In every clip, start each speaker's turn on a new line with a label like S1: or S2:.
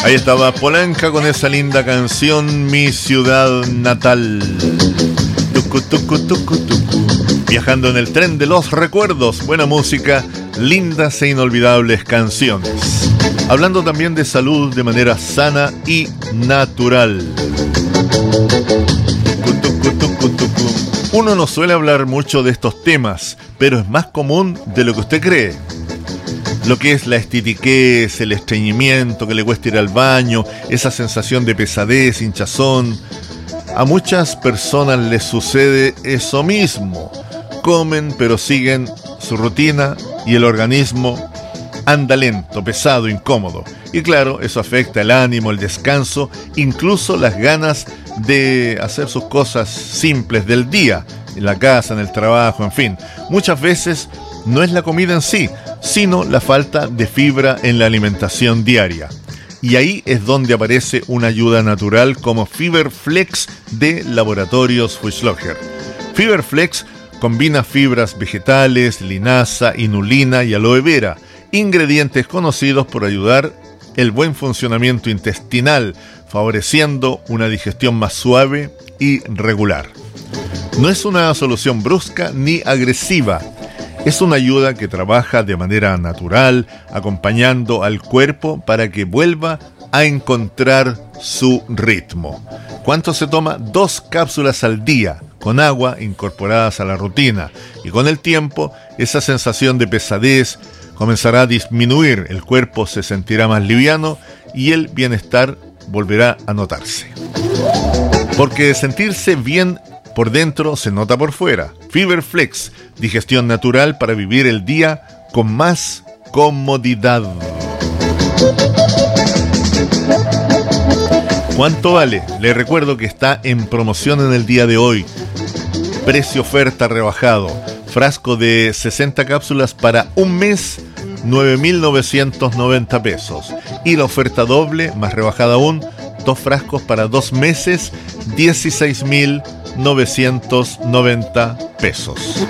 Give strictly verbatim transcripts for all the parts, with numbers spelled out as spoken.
S1: Ahí estaba Polanca con esa linda canción, Mi Ciudad Natal. Tucu, tucu, tucu, tucu. Viajando en el tren de los recuerdos, buena música, lindas e inolvidables canciones. Hablando también de salud de manera sana y natural. Tucu, tucu, tucu. Uno no suele hablar mucho de estos temas, pero es más común de lo que usted cree. Lo que es la estitiquez, el estreñimiento, que le cuesta ir al baño, esa sensación de pesadez, hinchazón. A muchas personas les sucede eso mismo. Comen, pero siguen su rutina y el organismo anda lento, pesado, incómodo. Y claro, eso afecta el ánimo, el descanso, incluso las ganas de hacer sus cosas simples del día, en la casa, en el trabajo, en fin. Muchas veces no es la comida en sí, sino la falta de fibra en la alimentación diaria. Y ahí es donde aparece una ayuda natural como Fiberflex de Laboratorios Fuchslocher. Fiberflex combina fibras vegetales, linaza, inulina y aloe vera, ingredientes conocidos por ayudar el buen funcionamiento intestinal, favoreciendo una digestión más suave y regular. No es una solución brusca ni agresiva. Es una ayuda que trabaja de manera natural, acompañando al cuerpo para que vuelva a encontrar su ritmo. ¿Cuánto se toma? Dos cápsulas al día, con agua incorporadas a la rutina. Y con el tiempo, esa sensación de pesadez comenzará a disminuir, el cuerpo se sentirá más liviano y el bienestar volverá a notarse. Porque sentirse bien por dentro se nota por fuera. Fiberflex, digestión natural para vivir el día con más comodidad. ¿Cuánto vale? Le recuerdo que está en promoción en el día de hoy. Precio oferta rebajado. Frasco de sesenta cápsulas para un mes, nueve mil novecientos noventa pesos. Y la oferta doble, más rebajada aún, dos frascos para dos meses, dieciséis mil novecientos noventa pesos.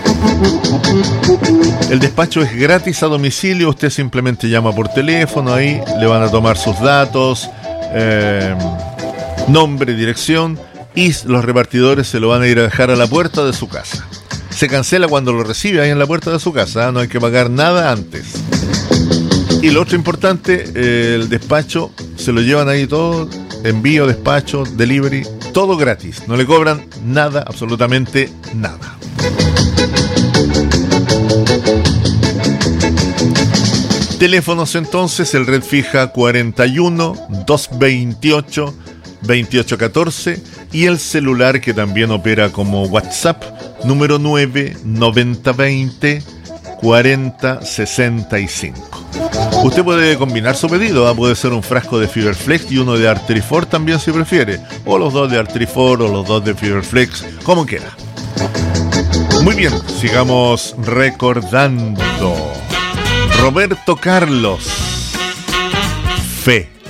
S1: El despacho es gratis a domicilio. Usted simplemente llama por teléfono, ahí le van a tomar sus datos, eh, nombre, dirección, y los repartidores se lo van a ir a dejar a la puerta de su casa. Se cancela cuando lo recibe ahí en la puerta de su casa, ¿eh? No hay que pagar nada antes. Y lo otro importante, eh, el despacho se lo llevan ahí todo, envío, despacho, delivery, todo gratis, no le cobran nada, absolutamente nada. Teléfonos entonces, el red fija cuarenta y uno, doscientos veintiocho, veintiocho catorce y el celular que también opera como WhatsApp, número nueve noventa veinte cuarenta sesenta y cinco. Usted puede combinar su pedido, ¿eh? Puede ser un frasco de Fiberflex y uno de Artrifor también si prefiere, o los dos de Artrifor o los dos de Fiberflex, como quiera. Muy bien, sigamos recordando. Roberto Carlos, Fe.